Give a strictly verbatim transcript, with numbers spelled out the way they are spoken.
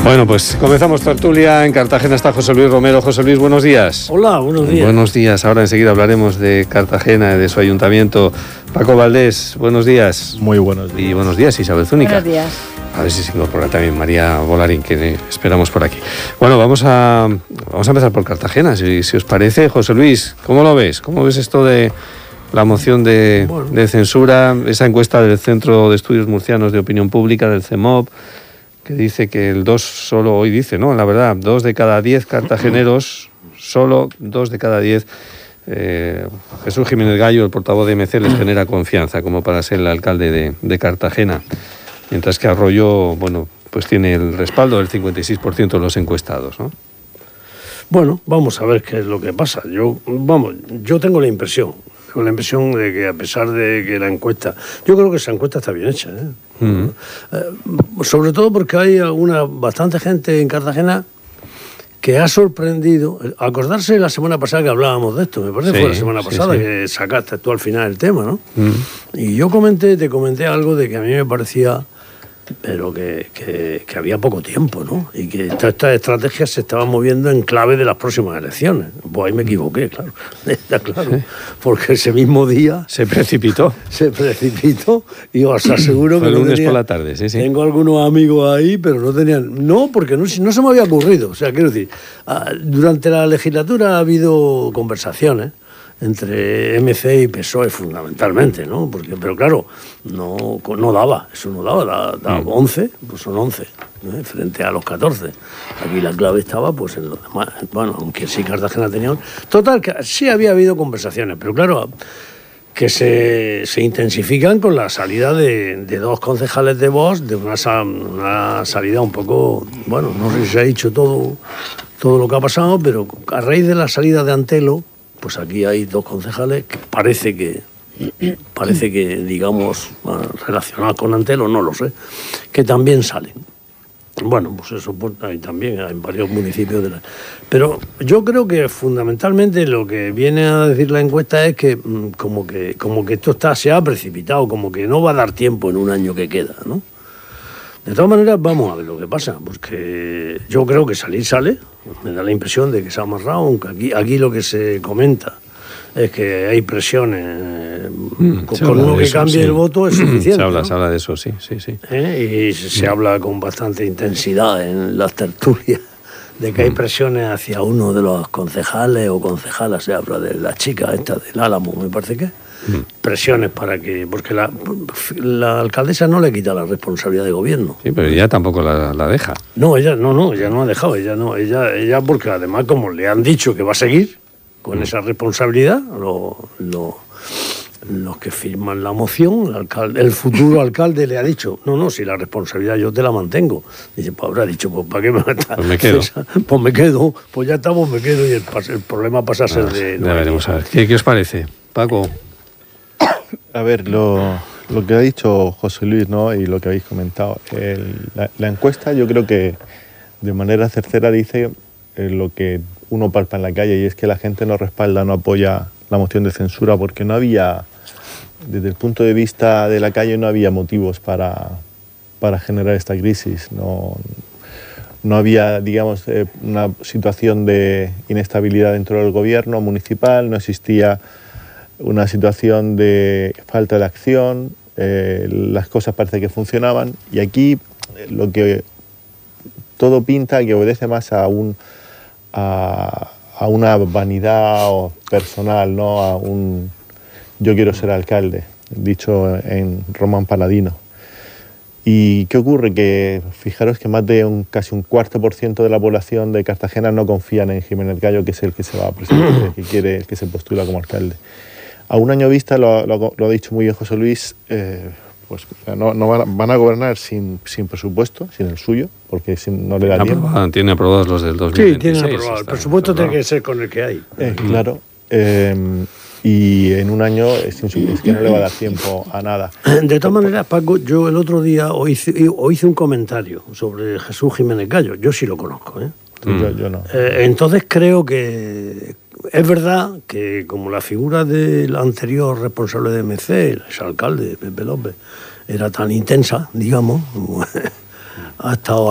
Bueno, pues comenzamos tertulia. En Cartagena está José Luis Romero. José Luis, buenos días. Hola, buenos días. Buenos días. Ahora enseguida hablaremos de Cartagena, de su ayuntamiento. Paco Valdés, buenos días. Muy buenos días. Y buenos días, Isabel Zúñiga. Buenos días. A ver si se incorpora también María Volarín, que esperamos por aquí. Bueno, vamos a, vamos a empezar por Cartagena, si, si os parece. José Luis, ¿cómo lo ves? ¿Cómo ves esto de la moción de, bueno. de censura, esa encuesta del Centro de Estudios Murcianos de Opinión Pública, del CEMOP, que dice que el dos, solo hoy dice, ¿no? La verdad, dos de cada diez cartageneros, solo dos de cada diez, eh, Jesús Jiménez Gallo, el portavoz de M C, les genera confianza como para ser el alcalde de, de Cartagena. Mientras que Arroyo, bueno, pues tiene el respaldo del cincuenta y seis por ciento de los encuestados, ¿no? Bueno, vamos a ver qué es lo que pasa. Yo, vamos, yo tengo la impresión, tengo la impresión de que a pesar de que la encuesta, yo creo que esa encuesta está bien hecha, ¿eh? Uh-huh. eh, sobre todo porque hay una bastante gente en Cartagena que ha sorprendido. Acordarse la semana pasada que hablábamos de esto, me parece que sí, fue la semana pasada sí, sí. que sacaste tú al final el tema, ¿no? Uh-huh. Y yo comenté, te comenté algo de que a mí me parecía, pero que, que, que había poco tiempo, ¿no? Y que todas estas estrategias se estaban moviendo en clave de las próximas elecciones. Pues ahí me equivoqué, claro. Está claro. Sí. Porque ese mismo día... Se precipitó. Se precipitó. Y os aseguro Fue que... el lunes no tenía, por la tarde, sí, sí. Tengo algunos amigos ahí, pero no tenían... No, porque no, no se me había ocurrido. O sea, quiero decir, durante la legislatura ha habido conversaciones entre M C y P S O E fundamentalmente, ¿no? Porque, pero claro, no, no daba, eso no daba, daba, daba once, pues son once, ¿eh? Frente a los catorce. Aquí la clave estaba pues en los demás, bueno, aunque sí Cartagena tenía... Total, que sí había habido conversaciones, pero claro, que se, se intensifican con la salida de, de dos concejales de Vox, de una, una salida un poco, bueno, no sé si se ha dicho todo, todo lo que ha pasado, pero a raíz de la salida de Antelo, pues aquí hay dos concejales que parece que, parece que digamos, relacionados con Antelo, no lo sé, que también salen. Bueno, pues eso pues, hay también hay varios municipios de la... Pero yo creo que fundamentalmente lo que viene a decir la encuesta es que como que, como que esto está, se ha precipitado, como que no va a dar tiempo en un año que queda, ¿no? De todas maneras, vamos a ver lo que pasa, porque yo creo que salir sale, me da la impresión de que se ha amarrado, aunque aquí, aquí lo que se comenta es que hay presiones, mm, con, con uno que eso, cambie sí. el voto es suficiente. Se habla, ¿no? se habla de eso, sí, sí, sí. ¿Eh? Y se, se mm. habla con bastante intensidad en las tertulias de que hay presiones hacia uno de los concejales o concejalas, se habla de la chica esta del Álamo, me parece que presiones para que... Porque la, la alcaldesa no le quita la responsabilidad de gobierno. Sí, pero ella tampoco la, la deja. No, ella no, no, ella no ha dejado, ella no, ella, ella porque además como le han dicho que va a seguir con mm. esa responsabilidad, lo, lo, los que firman la moción, el, alcalde, el futuro alcalde le ha dicho, no, no, si la responsabilidad yo te la mantengo. Dice, pues habrá dicho, pues ¿para qué me metas? Pues me quedo. Pues me quedo, pues ya estamos, me quedo y el, el problema pasa a ser ah, de... Ya veremos a ver. ¿Qué, ¿Qué os parece, Paco? A ver, lo, lo que ha dicho José Luis, ¿no? Y lo que habéis comentado, el, la, la encuesta yo creo que de manera certera dice eh, lo que uno palpa en la calle, y es que la gente no respalda, no apoya la moción de censura porque no había, desde el punto de vista de la calle, no había motivos para, para generar esta crisis. No, no había, digamos, eh, una situación de inestabilidad dentro del gobierno municipal, no existía una situación de falta de acción, eh, las cosas parece que funcionaban, y aquí lo que todo pinta que obedece más a un a, a una vanidad personal, ¿no? A un yo quiero ser alcalde, dicho en Román Paladino. ¿Y qué ocurre? Que fijaros que más de un casi un cuarto por ciento de la población de Cartagena no confían en Jiménez Gallo, que es el que se va a presentar, el que quiere, el que se postula como alcalde. A un año vista, lo, lo, lo ha dicho muy bien José Luis, eh, pues no, no van, a, van a gobernar sin, sin presupuesto, sin el suyo, porque sin, no le da tiempo. Tiene aprobados los del dos mil veintiséis. Sí, tiene aprobado. El presupuesto tiene que ser con el que hay. Eh, claro. Eh, y en un año es, es que no le va a dar tiempo a nada. De todas maneras, Paco, yo el otro día hoy hice, hoy hice un comentario sobre Jesús Jiménez Gallo. Yo sí lo conozco, ¿eh? Mm. Yo, yo no. Eh, entonces creo que es verdad que como la figura del anterior responsable de M C, el exalcalde Pepe López, era tan intensa, digamos, ha estado